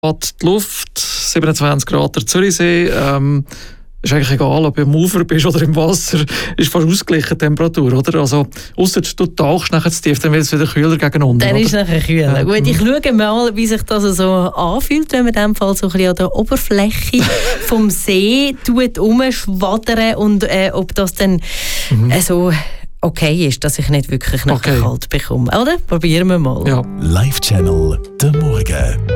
die Luft, 27 Grad der Zürichsee. Ist eigentlich egal, ob du am Ufer bist oder im Wasser, ist fast ausgeglichen die Temperatur, oder? Also, ausser du tauchst nachher zu tief, dann wird es wieder kühler gegen unten. Dann oder? ist es nachher kühler. Ja. Gut, ich schaue mal, wie sich das so anfühlt, wenn man in dem Fall so ein bisschen an der Oberfläche vom See umschwaddern und ob das dann so okay ist, dass ich nicht wirklich nachher kalt bekomme. Oder? Probieren wir mal. Ja. Live Channel, der Morgen.